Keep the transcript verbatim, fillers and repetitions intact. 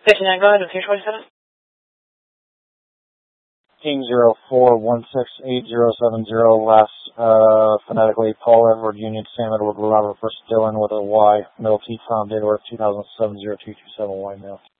fifty-nine, go ahead, and finish what you said. King zero four one six eight zero seven zero, last uh, phonetically Paul Edward Union Sam Edward Robert first Dylan with a Y, middle T Tom, date of birth two thousand seven zero two two seven Y mail.